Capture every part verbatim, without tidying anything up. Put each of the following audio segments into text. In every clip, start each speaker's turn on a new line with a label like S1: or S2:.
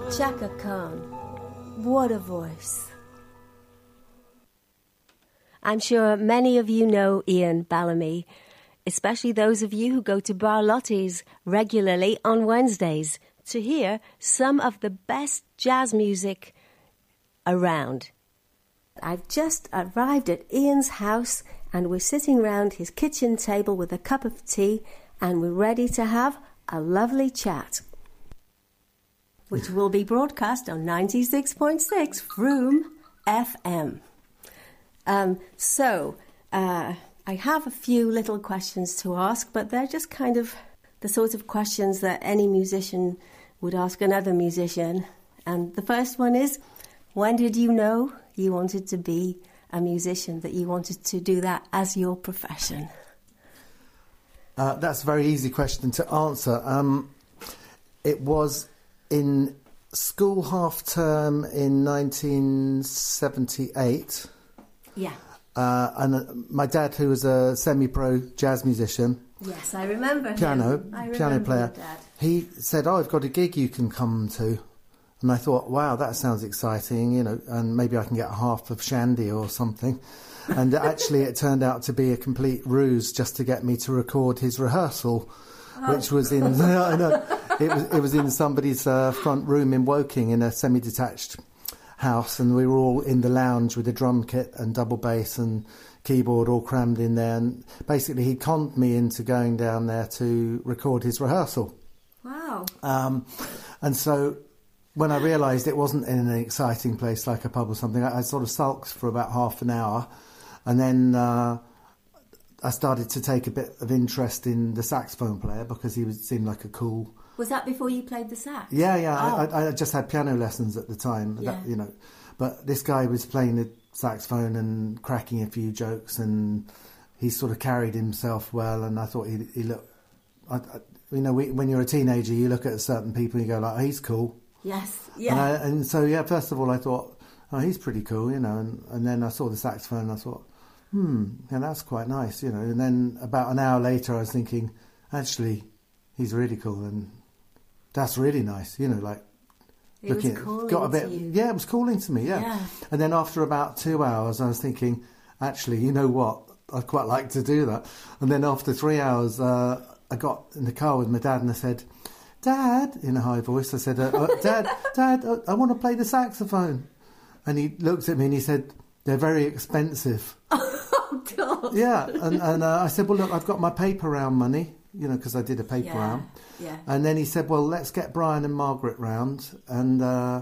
S1: Chaka Khan, what a voice. I'm sure many of you know Ian Bellamy, especially those of you who go to Barlotti's regularly on Wednesdays to hear some of the best jazz music around. I've just arrived at Ian's house and we're sitting round his kitchen table with a cup of tea and we're ready to have a lovely chat, which will be broadcast on ninety-six point six Vroom F M. Um, so, uh, I have a few little questions to ask, but they're just kind of the sort of questions that any musician would ask another musician. And the first one is, when did you know you wanted to be a musician, that you wanted to do that as your profession?
S2: Uh, that's a very easy question to answer. Um, it was in school half-term in nineteen seventy-eight.
S1: Yeah.
S2: Uh, and uh, my dad, who was a semi-pro jazz musician...
S1: Yes, I remember
S2: piano,
S1: him. I remember
S2: piano player.
S1: your dad.
S2: He said, oh, I've got a gig you can come to. And I thought, wow, that sounds exciting, you know, and maybe I can get half of Shandy or something. And actually it turned out to be a complete ruse just to get me to record his rehearsal, oh. which was in... I know, it was, it was in somebody's uh, front room in Woking in a semi-detached house, and we were all in the lounge with a drum kit and double bass and keyboard all crammed in there. And basically he conned me into going down there to record his rehearsal.
S1: Wow.
S2: Um, and so... when I realised it wasn't in an exciting place like a pub or something, I, I sort of sulked for about half an hour, and then uh, I started to take a bit of interest in the saxophone player because he was, seemed like a cool...
S1: Was that before you played the sax?
S2: Yeah, yeah.
S1: Oh.
S2: I, I just had piano lessons at the time,
S1: yeah.
S2: that, you know. But this guy was playing the saxophone and cracking a few jokes, and he sort of carried himself well, and I thought he, he looked... I, I, you know, we, when you're a teenager, you look at certain people and you go like, oh, he's cool.
S1: Yes, yeah.
S2: And, I, and so, yeah, first of all, I thought, oh, he's pretty cool, you know, and, and then I saw the saxophone and I thought, hmm, yeah, that's quite nice, you know. And then about an hour later, I was thinking, actually, he's really cool, and that's really nice, you know, like...
S1: It
S2: looking
S1: was calling
S2: at, got a bit,
S1: to you.
S2: Yeah, it was calling to me, yeah.
S1: yeah.
S2: And then after about two hours, I was thinking, actually, you know what, I'd quite like to do that. And then after three hours, uh, I got in the car with my dad and I said... Dad, in a high voice, I said, uh, uh, Dad, Dad, uh, I want to play the saxophone. And he looked at me and he said, they're very expensive.
S1: Oh, God.
S2: Yeah, and, and uh, I said, well, look, I've got my paper round money, you know, because I did a paper
S1: yeah.
S2: round.
S1: Yeah.
S2: And then he said, well, let's get Brian and Margaret round, and uh,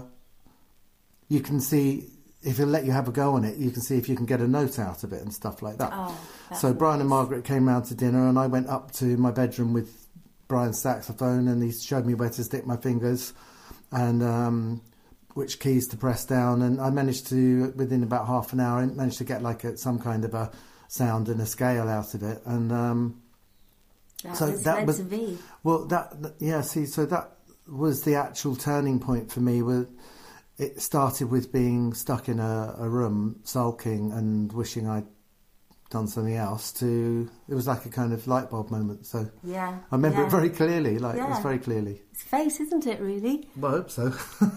S2: you can see, if he'll let you have a go on it, you can see if you can get a note out of it and stuff like that.
S1: Oh, that's
S2: so Brian
S1: nice.
S2: and Margaret came round to dinner, and I went up to my bedroom with Brian's saxophone, and he showed me where to stick my fingers and um, which keys to press down, and I managed to, within about half an hour, I managed to get like a, some kind of a sound and a scale out of it. And um,
S1: that
S2: so
S1: was
S2: that
S1: meant
S2: was
S1: to be.
S2: well that yeah see so that was the actual turning point for me. With it started with being stuck in a, a room sulking and wishing I'd done something else, to it was like a kind of light bulb moment. So
S1: yeah
S2: I remember
S1: yeah.
S2: it very clearly, like
S1: yeah.
S2: it was very clearly.
S1: It's face, isn't it, really?
S2: Well, I hope so.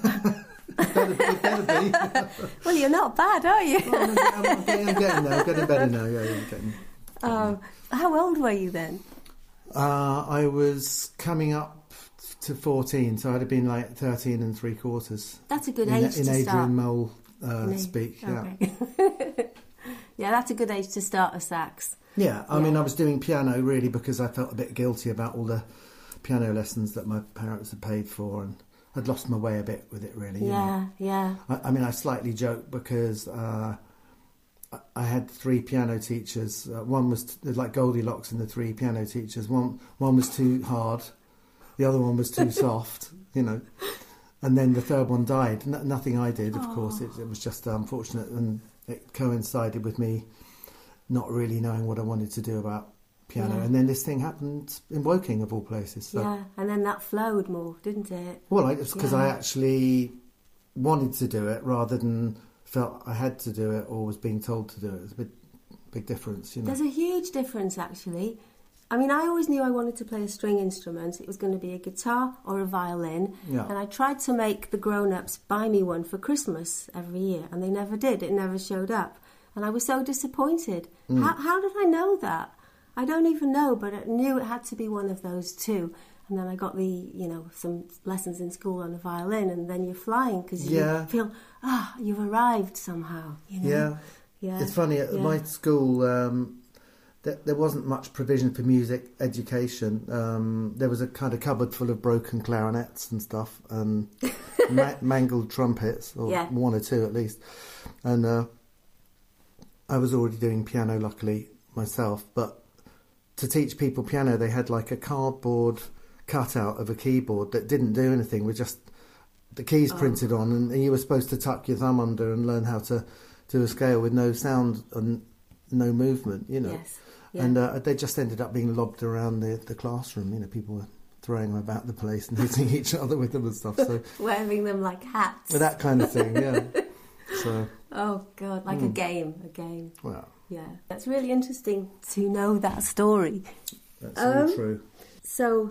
S2: it, better, it better be.
S1: Well, you're not bad, are you?
S2: Well, I'm, I'm, I'm, getting, I'm getting there, I'm getting better now. Yeah, yeah, I'm getting, getting
S1: um, how old were you then?
S2: Uh, I was coming up to fourteen, so I'd have been like thirteen and three quarters.
S1: That's a good
S2: in,
S1: age
S2: in
S1: to
S2: Adrian
S1: start.
S2: Mole uh,
S1: Me.
S2: speak.
S1: Okay.
S2: Yeah.
S1: Yeah, that's a good age to start a sax.
S2: Yeah, I
S1: Yeah.
S2: mean, I was doing piano really because I felt a bit guilty about all the piano lessons that my parents had paid for, and I'd lost my way a bit with it, really. you
S1: Yeah,
S2: know.
S1: yeah.
S2: I, I mean, I slightly joke because uh, I- I had three piano teachers. Uh, one was t- like Goldilocks and the three piano teachers. One one was too hard, the other one was too soft, you know. And then the third one died. N- nothing I did, of
S1: Aww.
S2: course. It, it was just unfortunate, and it coincided with me not really knowing what I wanted to do about piano.
S1: Yeah.
S2: And then this thing happened in Woking, of all places. So.
S1: Yeah, and then that flowed more, didn't it?
S2: Well, it's because
S1: Yeah.
S2: I actually wanted to do it rather than felt I had to do it or was being told to do it. It's a big, big difference, you know.
S1: There's a huge difference, actually. I mean, I always knew I wanted to play a string instrument. It was going to be a guitar or a violin.
S2: Yeah.
S1: And I tried to make the grown-ups buy me one for Christmas every year, and they never did. It never showed up. And I was so disappointed. Mm. How, how did I know that? I don't even know, but I knew it had to be one of those two. And then I got the, you know, some lessons in school on the violin, and then you're flying because
S2: yeah.
S1: you feel, ah, oh, you've arrived somehow, you know?
S2: Yeah.
S1: Yeah.
S2: It's funny, at
S1: yeah.
S2: my school, um, th- there wasn't much provision for music education. Um, there was a kind of cupboard full of broken clarinets and stuff, and ma- mangled trumpets, or
S1: yeah.
S2: one or two at least. And uh, I was already doing piano, luckily, myself, but to teach people piano, they had like a cardboard cutout of a keyboard that didn't do anything, with just the keys oh. printed on, and you were supposed to tuck your thumb under and learn how to do a scale with no sound and no movement, you know.
S1: Yes. Yeah.
S2: And uh, they just ended up being lobbed around the, the classroom. You know, people were throwing them about the place and hitting each other with them and stuff. So
S1: wearing them like hats.
S2: That kind of thing, yeah. So.
S1: Oh God, like mm. a game, a game.
S2: Wow.
S1: Yeah, that's really interesting to know that story.
S2: That's um, all true.
S1: So,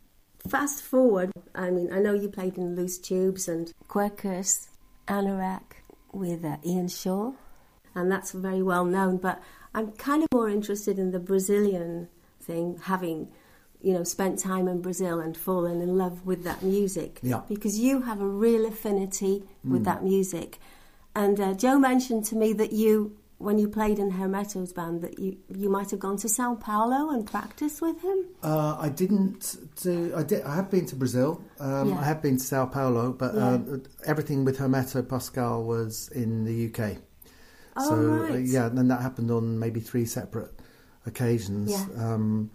S1: fast forward. I mean, I know you played in Loose Tubes and Quercus, Anorak with uh, Ian Shaw, and that's very well known. But I'm kind of more interested in the Brazilian thing, having, you know, spent time in Brazil and fallen in love with that music.
S2: Yeah.
S1: Because you have a real affinity with
S2: mm.
S1: that music. And uh, Joe mentioned to me that you, when you played in Hermeto's band, that you, you might have gone to Sao Paulo and practiced with him?
S2: Uh, I didn't do... I did. I have been to Brazil. Um,
S1: yeah.
S2: I have been to Sao Paulo, but
S1: yeah.
S2: uh, everything with Hermeto Pascal was in the U K.
S1: Oh,
S2: so,
S1: right.
S2: uh, yeah, and that happened on maybe three separate occasions.
S1: Yeah.
S2: Um,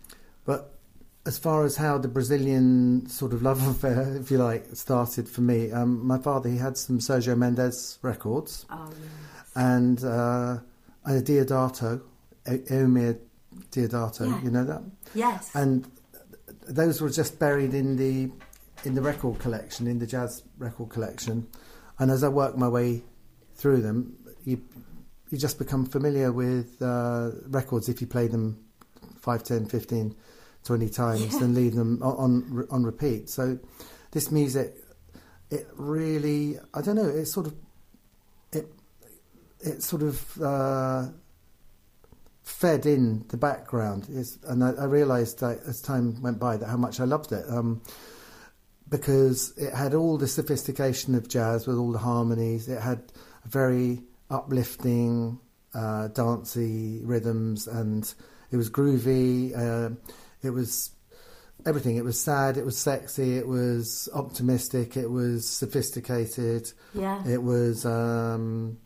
S2: but as far as how the Brazilian sort of love affair, if you like, started for me, um, my father, he had some Sergio Mendes records.
S1: Oh, yes.
S2: And uh, a Diodato, Eumir Diodato,
S1: yeah.
S2: you know that?
S1: Yes.
S2: And those were just buried in the in the record collection, in the jazz record collection. And as I worked my way through them, you you just become familiar with uh, records if you play them five, ten, fifteen, twenty times
S1: yeah.
S2: and leave them on, on on repeat. So this music, it really, I don't know, it sort of it it sort of uh, fed in the background. It's, and I, I realised that as time went by that how much I loved it. Um, because it had all the sophistication of jazz with all the harmonies. It had a very uplifting, uh, dancey rhythms, and it was groovy. Uh, it was everything. It was sad. It was sexy. It was optimistic. It was sophisticated.
S1: Yeah.
S2: It was um,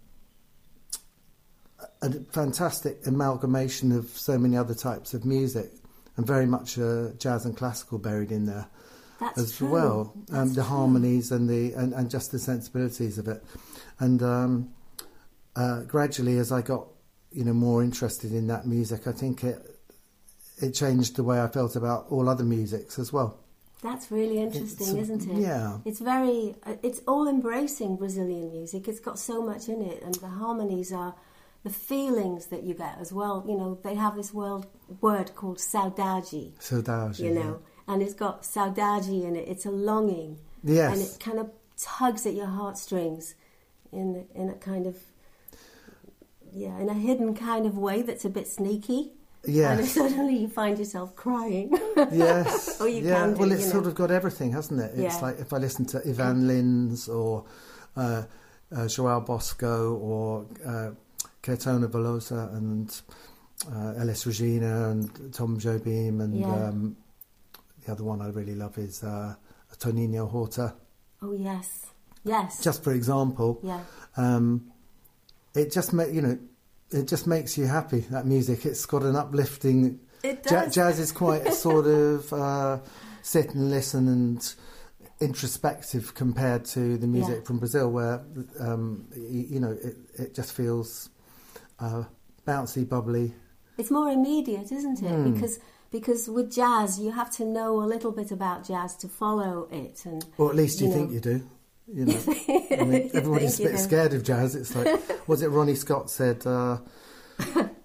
S2: a fantastic amalgamation of so many other types of music, and very much uh, jazz and classical buried in there.
S1: That's
S2: as
S1: true.
S2: well, um,
S1: That's
S2: the
S1: true.
S2: harmonies and the and, and just the sensibilities of it, and um, uh, gradually as I got, you know, more interested in that music, I think it it changed the way I felt about all other musics as well.
S1: That's really interesting,
S2: It's,
S1: isn't it?
S2: Yeah,
S1: it's very it's all embracing Brazilian music. It's got so much in it, and the harmonies are the feelings that you get as well. You know, they have this world word called saudade.
S2: Saudade,
S1: you know.
S2: Yeah.
S1: And it's got saudade in it. It's a longing.
S2: Yes.
S1: And it kind of tugs at your heartstrings in in a kind of, yeah, in a hidden kind of way that's a bit sneaky.
S2: Yes.
S1: And suddenly you find yourself crying.
S2: Yes.
S1: Or you
S2: yeah.
S1: can do,
S2: Well, it's
S1: you
S2: sort
S1: know.
S2: of got everything, hasn't it? It's
S1: Yeah.
S2: like if I listen to Ivan Lins or uh, uh, João Bosco or uh, Caetano Veloso and uh, Elis Regina and Tom Jobim and...
S1: Yeah.
S2: Um, the other one I really love is uh, Toninho Horta.
S1: Oh, yes. Yes.
S2: Just for example.
S1: Yeah.
S2: Um, it just ma- you know, it just makes you happy, that music. It's got an uplifting...
S1: It
S2: Ja-
S1: does.
S2: jazz is quite a sort of uh, sit and listen and introspective compared to the music
S1: Yeah.
S2: from Brazil, where, um, you, you know, it, it just feels uh, bouncy, bubbly.
S1: It's more immediate, isn't it?
S2: Mm.
S1: Because... Because with jazz, you have to know a little bit about jazz to follow it, and
S2: Or at least you,
S1: you know.
S2: think you do. You know, I mean,
S1: You
S2: everybody's a
S1: think
S2: bit
S1: you do.
S2: scared of jazz. It's like, was it Ronnie Scott said, uh,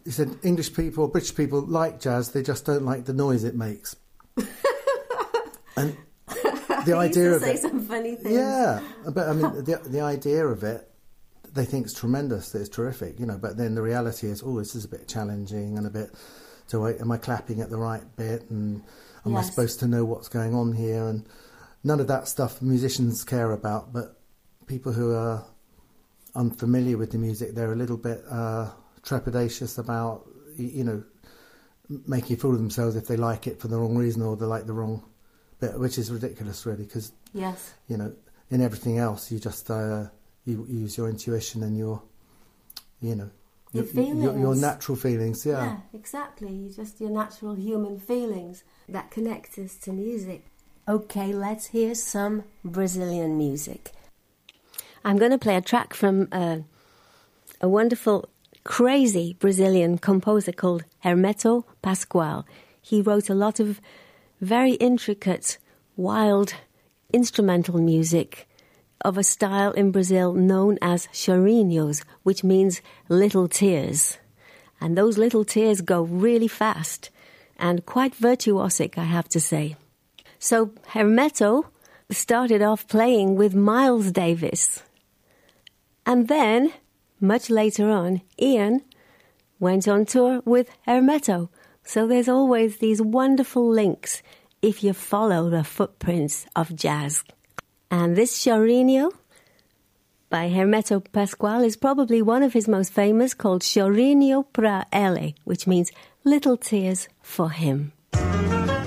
S2: he said English people, British people like jazz, they just don't like the noise it makes. And the idea
S1: to
S2: of
S1: say
S2: it,
S1: some funny things.
S2: yeah, but I mean, the the idea of it, they think it's tremendous, that it's terrific, you know. But then the reality is, oh, this is a bit challenging and a bit. So, am I clapping at the right bit? And am yes. I supposed to know what's going on here? And none of that stuff musicians care about. But people who are unfamiliar with the music, they're a little bit uh, trepidatious about, you know, making a fool of themselves if they like it for the wrong reason or they like the wrong bit, which is ridiculous, really, because,
S1: yes.
S2: you know, in everything else, you just uh, you, you use your intuition and your, you know,
S1: your,
S2: your
S1: feelings.
S2: Your, your natural feelings, yeah.
S1: Yeah, exactly. Just your natural human feelings that connect us to music. Okay, let's hear some Brazilian music. I'm going to play a track from uh, a wonderful, crazy Brazilian composer called Hermeto Pascoal. He wrote a lot of very intricate, wild instrumental music of a style in Brazil known as chorinhos, which means little tears. And those little tears go really fast and quite virtuosic, I have to say. So Hermeto started off playing with Miles Davis. And then, much later on, Ian went on tour with Hermeto. So there's always these wonderful links if you follow the footprints of jazz. And this chorinho by Hermeto Pascoal is probably one of his most famous, called Chorinho pra ele, which means little tears for him.